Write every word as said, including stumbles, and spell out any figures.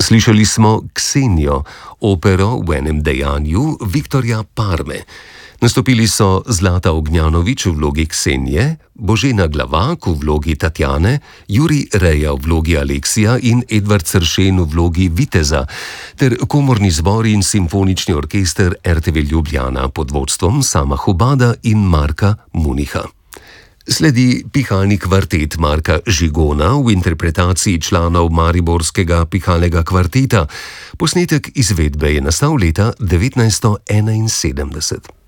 Slišali smo Ksenijo, opero v enem dejanju Viktorja Parme. Nastopili so Zlata Ognjanović v vlogi Ksenije, Božena Glavak v vlogi Tatjane, Jurij Reja v vlogi Aleksija in Edvard Sršen v vlogi Viteza, ter komorni zbor in simfonični orkester er te ve Ljubljana pod vodstvom Sama Hubada in Marka Municha. Sledi pihalni kvartet Marka Žigona v interpretaciji članov mariborskega pihalnega kvarteta. Posnetek izvedbe je nastal leta devetnajststo enainsedemdeset.